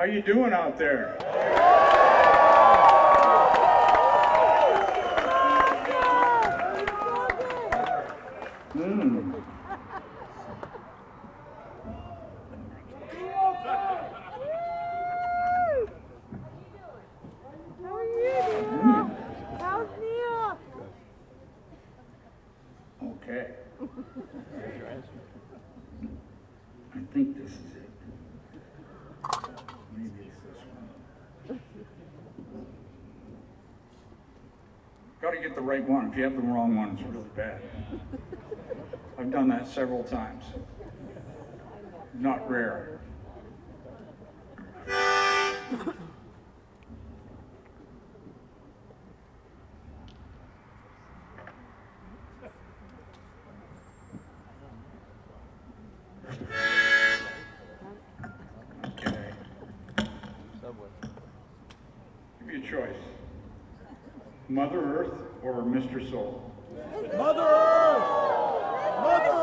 How you doing out there? How's Neil? Okay. I think this is it. Maybe it's this one. Got to get the right one. If you have the wrong one, it's really bad. I've done that several times. Not rare. Okay. Give you a choice. Mother Earth or Mr. Soul? Mother Earth! Mother